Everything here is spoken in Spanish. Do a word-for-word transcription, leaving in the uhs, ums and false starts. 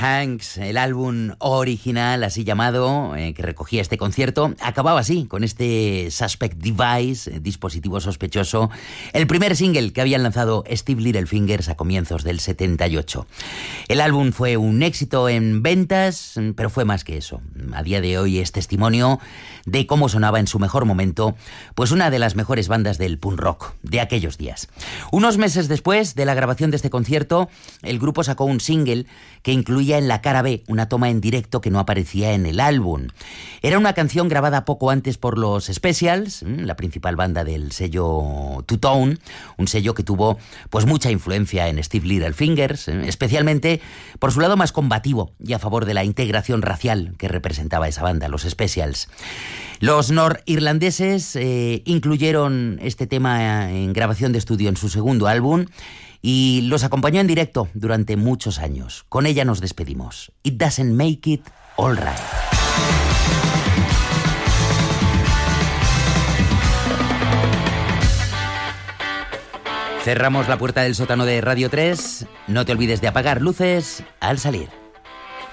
Hanks, el álbum original, así llamado, eh, que recogía este concierto, acababa así, con este Suspect Device, eh, dispositivo sospechoso, el primer single que habían lanzado Steve Littlefingers a comienzos del setenta y ocho. El álbum fue un éxito en ventas, pero fue más que eso. A día de hoy es testimonio de cómo sonaba en su mejor momento, pues una de las mejores bandas del punk rock de aquellos días. Unos meses después de la grabación de este concierto, el grupo sacó un single que incluía en la cara B una toma en directo que no aparecía en el álbum. Era una canción grabada poco antes por los Specials, la principal banda del sello Two Tone, un sello que tuvo pues mucha influencia en Steve Littlefingers, especialmente por su lado más combativo y a favor de la integración racial que representaba esa banda, los Specials. Los norirlandeses eh, incluyeron este tema en grabación de estudio en su segundo álbum y los acompañó en directo durante muchos años. Con ella nos despedimos. It Doesn't Make It All Right. Cerramos la puerta del sótano de Radio tres. No te olvides de apagar luces al salir.